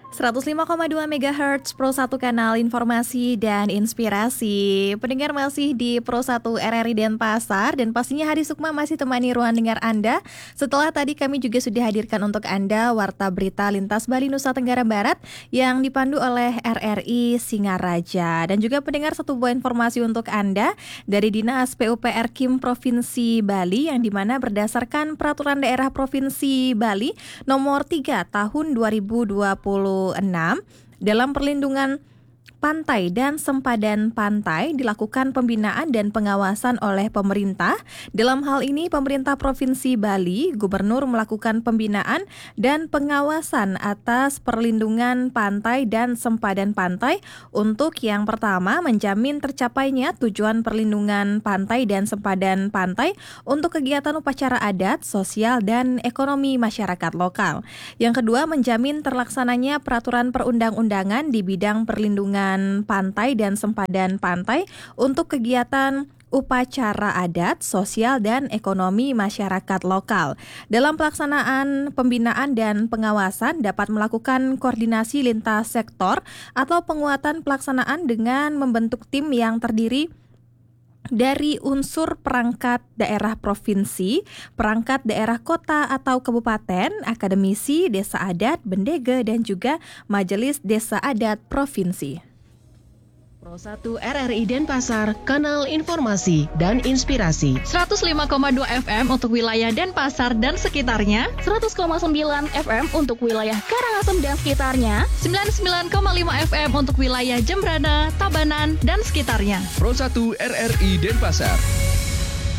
105,2 MHz Pro 1 kanal informasi dan inspirasi. Pendengar masih di Pro 1 RRI Denpasar dan pastinya Hari Sukma masih temani ruang dengar Anda. Setelah tadi kami juga sudah hadirkan untuk Anda Warta Berita Lintas Bali Nusa Tenggara Barat yang dipandu oleh RRI Singaraja. Dan juga pendengar satu buah informasi untuk Anda dari Dinas PUPR Kim Provinsi Bali yang dimana berdasarkan Peraturan Daerah Provinsi Bali nomor 3 tahun 2026 dalam perlindungan pantai dan sempadan pantai dilakukan pembinaan dan pengawasan oleh pemerintah. Dalam hal ini pemerintah Provinsi Bali, Gubernur melakukan pembinaan dan pengawasan atas perlindungan pantai dan sempadan pantai untuk yang pertama menjamin tercapainya tujuan perlindungan pantai dan sempadan pantai untuk kegiatan upacara adat, sosial, dan ekonomi masyarakat lokal. Yang kedua, menjamin terlaksananya peraturan perundang-undangan di bidang perlindungan pantai dan sempadan pantai untuk kegiatan upacara adat, sosial, dan ekonomi masyarakat lokal. Dalam pelaksanaan pembinaan dan pengawasan dapat melakukan koordinasi lintas sektor atau penguatan pelaksanaan dengan membentuk tim yang terdiri dari unsur perangkat daerah provinsi, perangkat daerah kota atau kabupaten, akademisi, desa adat, bendege, dan juga majelis desa adat provinsi. Pro 1 RRI Denpasar, kanal informasi dan inspirasi. 105,2 FM untuk wilayah Denpasar dan sekitarnya, 100,9 FM untuk wilayah Karangasem dan sekitarnya, 99,5 FM untuk wilayah Jembrana, Tabanan, dan sekitarnya. Pro 1 RRI Denpasar.